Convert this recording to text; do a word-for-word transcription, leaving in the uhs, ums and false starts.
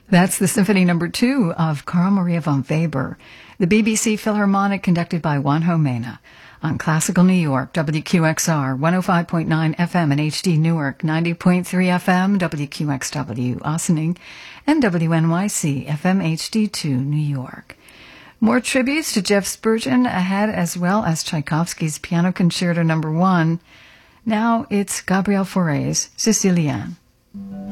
That's the Symphony Number Two of Carl Maria von Weber, the B B C Philharmonic conducted by Juanjo Mena. On Classical New York, W Q X R, one oh five point nine F M and H D Newark, ninety point three F M, W Q X W Ossining, and W N Y C F M H D two New York. More tributes to Jeff Spurgeon ahead, as well as Tchaikovsky's Piano Concerto Number One. Now it's Gabriel Fauré's Sicilienne.